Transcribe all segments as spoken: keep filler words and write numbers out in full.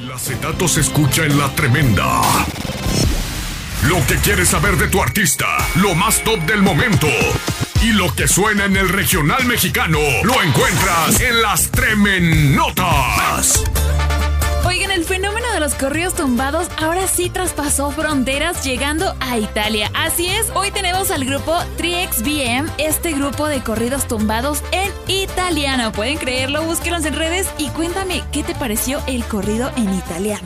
El acetato se escucha en La Tremenda. Lo que quieres saber de tu artista, lo más top del momento y lo que suena en el regional mexicano, lo encuentras en Las Tremenotas. Oigan, el fenómeno de los corridos tumbados ahora sí traspasó fronteras llegando a Italia. Así es, hoy tenemos al grupo tres X B M, este grupo de corridos tumbados en italiano. ¿Pueden creerlo? Búsquenlos en redes y cuéntame qué te pareció el corrido en italiano.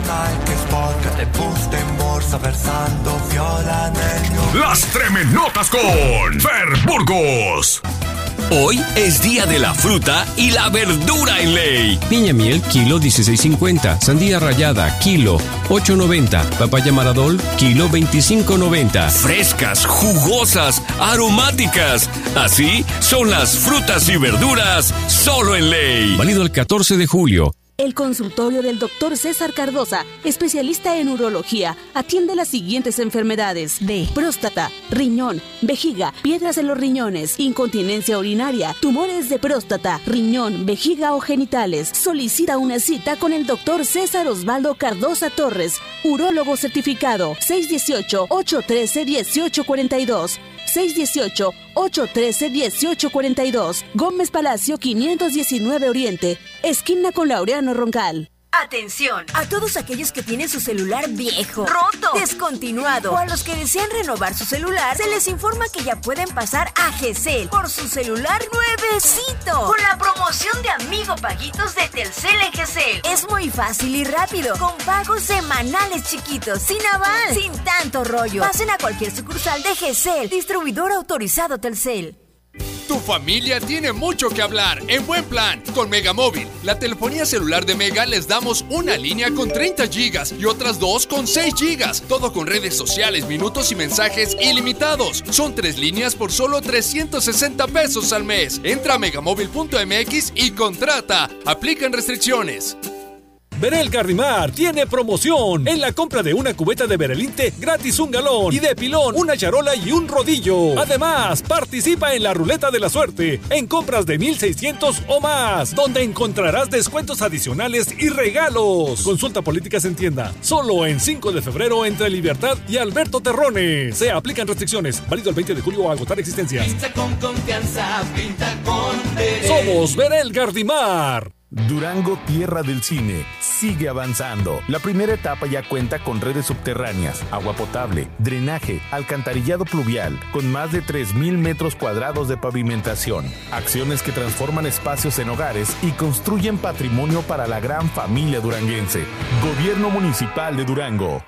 Las Tremenotas con Fer Burgos. Hoy es día de la fruta y la verdura en Ley. Piña miel, kilo dieciséis cincuenta. Sandía rallada, kilo ocho noventa. Papaya Maradol, kilo veinticinco noventa. Frescas, jugosas, aromáticas. Así son las frutas y verduras solo en Ley. Válido el catorce de julio. El consultorio del doctor César Cardosa, especialista en urología, atiende las siguientes enfermedades: de próstata, riñón, vejiga, piedras en los riñones, incontinencia urinaria, tumores de próstata, riñón, vejiga o genitales. Solicita una cita con el doctor César Osvaldo Cardosa Torres, urólogo certificado. seis uno ocho, ocho uno tres, uno ocho cuatro dos. seis uno ocho, ocho uno tres, uno ocho cuatro dos. Gómez Palacio quinientos diecinueve Oriente, esquina con Laureano Roncal. Atención a todos aquellos que tienen su celular viejo, roto, descontinuado o a los que desean renovar su celular, se les informa que ya pueden pasar a Gesell por su celular nuevecito con la promoción de Amigo Paguitos de Telcel en Gesell. Es muy fácil y rápido, con pagos semanales chiquitos, sin aval, sin tanto rollo. Pasen a cualquier sucursal de Gesell, distribuidor autorizado Telcel. Tu familia tiene mucho que hablar en Buen Plan. Con Megamóvil, la telefonía celular de Mega, les damos una línea con treinta gigas y otras dos con seis gigas. Todo con redes sociales, minutos y mensajes ilimitados. Son tres líneas por solo trescientos sesenta pesos al mes. Entra a megamóvil punto m x y contrata. Aplican restricciones. Berel Gardimar tiene promoción. En la compra de una cubeta de Berelinte, gratis un galón. Y de pilón, una charola y un rodillo. Además, participa en la ruleta de la suerte en compras de mil seiscientos o más, donde encontrarás descuentos adicionales y regalos. Consulta políticas en tienda. Solo en cinco de febrero entre Libertad y Alberto Terrones. Se aplican restricciones. Válido el veinte de julio a agotar existencias. Pinta con confianza, pinta con Berel. Somos Berel Gardimar. Durango, tierra del cine, sigue avanzando. La primera etapa ya cuenta con redes subterráneas, agua potable, drenaje, alcantarillado pluvial, con más de tres mil metros cuadrados de pavimentación. Acciones que transforman espacios en hogares y construyen patrimonio para la gran familia duranguense. Gobierno Municipal de Durango.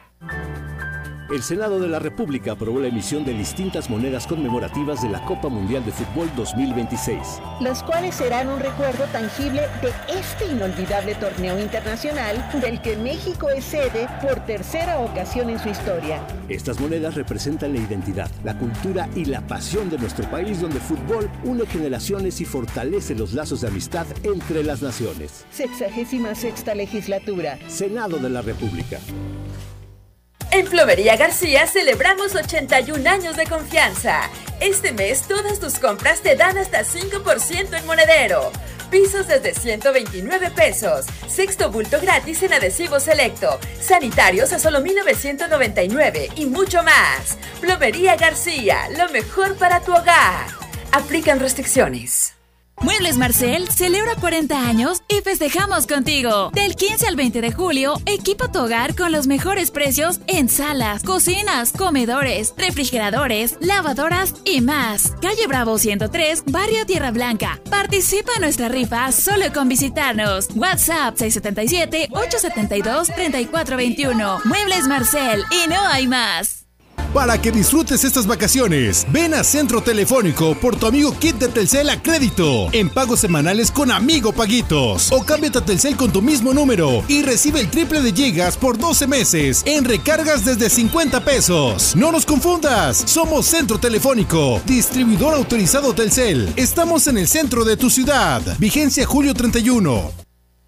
El Senado de la República aprobó la emisión de distintas monedas conmemorativas de la Copa Mundial de Fútbol dos mil veintiséis. Las cuales serán un recuerdo tangible de este inolvidable torneo internacional del que México es sede por tercera ocasión en su historia. Estas monedas representan la identidad, la cultura y la pasión de nuestro país, donde el fútbol une generaciones y fortalece los lazos de amistad entre las naciones. Sexagésima sexta legislatura. Senado de la República. En Plomería García celebramos ochenta y un años de confianza. Este mes todas tus compras te dan hasta cinco por ciento en monedero. Pisos desde ciento veintinueve pesos. Sexto bulto gratis en adhesivo selecto. Sanitarios a solo mil novecientos noventa y nueve y mucho más. Plomería García, lo mejor para tu hogar. Aplican restricciones. Muebles Marcel celebra cuarenta años y festejamos contigo. Del quince al veinte de julio, equipa tu hogar con los mejores precios en salas, cocinas, comedores, refrigeradores, lavadoras y más. Calle Bravo ciento tres, Barrio Tierra Blanca. Participa en nuestra rifa solo con visitarnos. WhatsApp seis siete siete, ocho siete dos, tres cuatro dos uno. Muebles Marcel y no hay más. Para que disfrutes estas vacaciones, ven a Centro Telefónico por tu amigo Kit de Telcel a crédito, en pagos semanales con Amigo Paguitos. O cámbiate a Telcel con tu mismo número y recibe el triple de gigas por doce meses en recargas desde cincuenta pesos. No nos confundas, somos Centro Telefónico, distribuidor autorizado Telcel. Estamos en el centro de tu ciudad. Vigencia julio treinta y uno.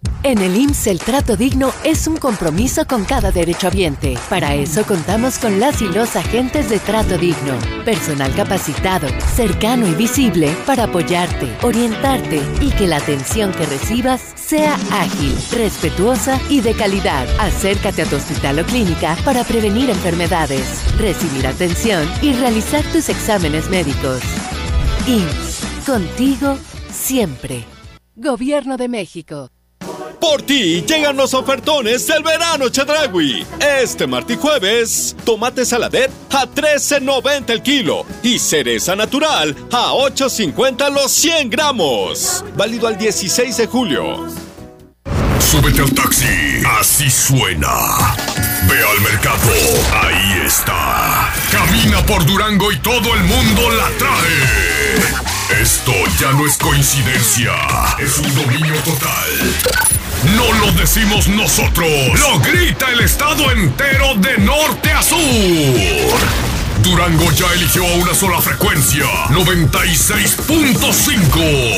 En el I M S S el trato digno es un compromiso con cada derechohabiente. Para eso contamos con las y los agentes de Trato Digno. Personal capacitado, cercano y visible para apoyarte, orientarte y que la atención que recibas sea ágil, respetuosa y de calidad. Acércate a tu hospital o clínica para prevenir enfermedades, recibir atención y realizar tus exámenes médicos. I M S S, contigo siempre. Gobierno de México. Por ti llegan los ofertones del verano Chedraui. Este martes y jueves, tomate saladet a trece noventa el kilo y cereza natural a ocho cincuenta los cien gramos. Válido al dieciséis de julio. Súbete al taxi, así suena. Ve al mercado, ahí está. Camina por Durango y todo el mundo la trae. Esto ya no es coincidencia, es un dominio total. No lo decimos nosotros, lo grita el estado entero de norte a sur. Durango ya eligió a una sola frecuencia, noventa y seis punto cinco.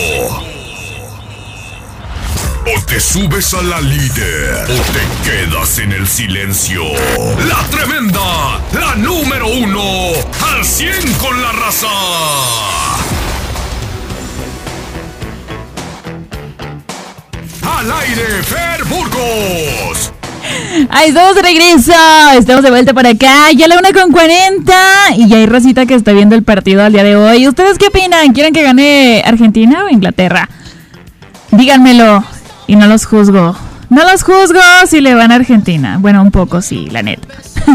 O te subes a la líder o te quedas en el silencio. La tremenda, la número uno, al cien con la raza. Al aire, Fer Burgos. Ahí estamos de regreso, estamos de vuelta por acá, ya la una con cuarenta y ya hay Rosita que está viendo el partido al día de hoy. ¿Ustedes qué opinan? ¿Quieren que gane Argentina o Inglaterra? Díganmelo y no los juzgo. No los juzgo si le van a Argentina. Bueno, un poco sí, la neta.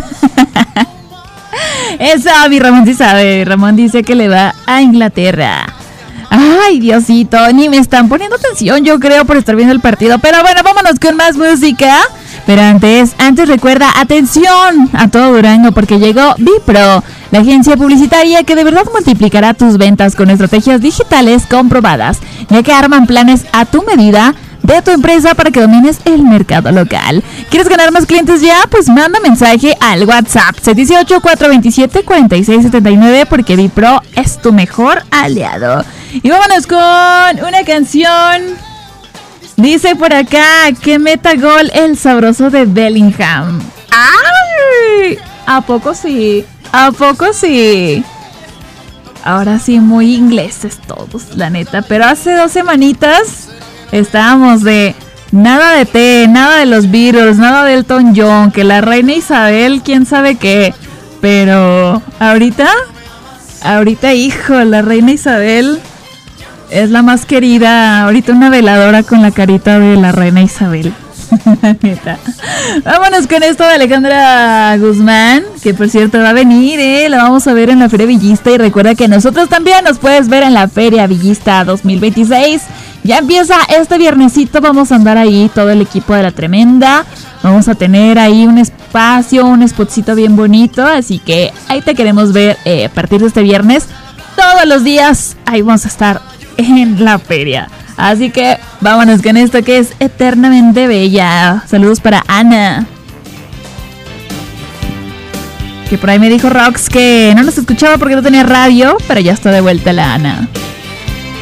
Eso, mi Ramón sí sabe. Ramón dice que le va a Inglaterra. Ay, Diosito, ni me están poniendo atención, yo creo, por estar viendo el partido. Pero bueno, vámonos con más música. Pero antes, antes recuerda, atención a todo Durango, porque llegó Vipro, la agencia publicitaria que de verdad multiplicará tus ventas con estrategias digitales comprobadas, ya que arman planes a tu medida de tu empresa para que domines el mercado local. ¿Quieres ganar más clientes ya? Pues manda mensaje al WhatsApp seis uno ocho, cuatro dos siete, cuatro seis siete nueve porque Vipro es tu mejor aliado. Y vámonos con una canción. Dice por acá que meta gol el sabroso de Bellingham. ¡Ay! ¿A poco sí? ¿A poco sí? Ahora sí, muy ingleses todos, la neta. Pero hace dos semanitas estábamos de nada de té, nada de los Beatles, nada de Elton John, que la reina Isabel, quién sabe qué. Pero ahorita, ahorita, hijo, la reina Isabel es la más querida. Ahorita una veladora con la carita de la reina Isabel. Neta. Vámonos con esto de Alejandra Guzmán, que por cierto va a venir, ¿eh? La vamos a ver en la Feria Villista. Y recuerda que nosotros también nos puedes ver en la Feria Villista dos mil veintiséis. Ya empieza este viernesito, vamos a andar ahí todo el equipo de La Tremenda. Vamos a tener ahí un espacio, un spotcito bien bonito. Así que ahí te queremos ver eh, a partir de este viernes. Todos los días ahí vamos a estar en la feria. Así que vámonos con esto que es Eternamente Bella. Saludos para Ana, que por ahí me dijo Rox que no nos escuchaba porque no tenía radio, pero ya está de vuelta la Ana.